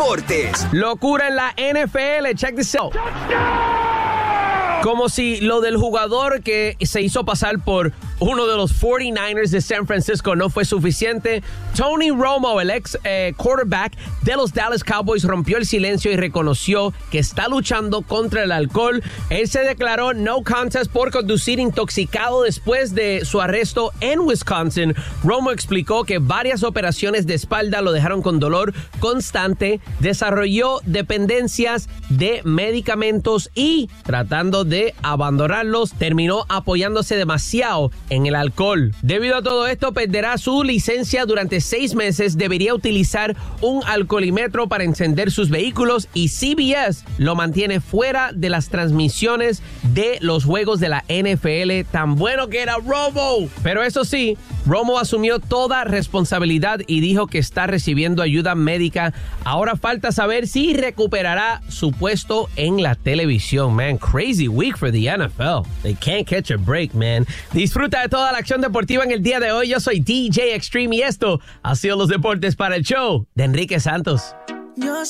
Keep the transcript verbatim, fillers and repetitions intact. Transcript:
deportes. Locura en la N F L. Check this out. Como si lo del jugador que se hizo pasar por uno de los cuarenta y nueve ers de San Francisco no fue suficiente. Tony Romo, el ex eh, quarterback de los Dallas Cowboys, rompió el silencio y reconoció que está luchando contra el alcohol. Él se declaró no contest por conducir intoxicado después de su arresto en Wisconsin. Romo explicó que varias operaciones de espalda lo dejaron con dolor constante, desarrolló dependencias de medicamentos y, tratando de abandonarlos, terminó apoyándose demasiado en el alcohol. Debido a todo esto, perderá su licencia durante seis meses. Debería utilizar un alcoholímetro para encender sus vehículos y C B S lo mantiene fuera de las transmisiones de los juegos de la N F L. Tan bueno que era Romo. Pero eso sí, Romo asumió toda responsabilidad y dijo que está recibiendo ayuda médica. Ahora falta saber si recuperará su puesto en la televisión. Man, crazy week for the N F L. They can't catch a break, man. Disfruta de toda la acción deportiva en el día de hoy. Yo soy D J Extreme y esto ha sido los deportes para el show de Enrique Santos.